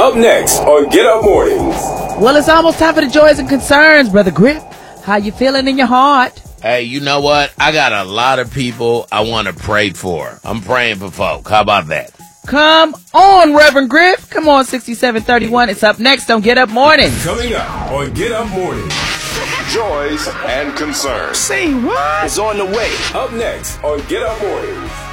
Up next on Get Up Mornings. Well, it's almost time for the joys and concerns, Brother Griff. How you feeling in your heart? Hey, you know what? I got a lot of people I want to pray for. I'm praying for folk. How about that? Come on, Reverend Griff. Come on, 6731. It's up next on Get Up Mornings. Coming up on Get Up Mornings. Joys and concerns. Say what? It's on the way. Up next on Get Up Mornings.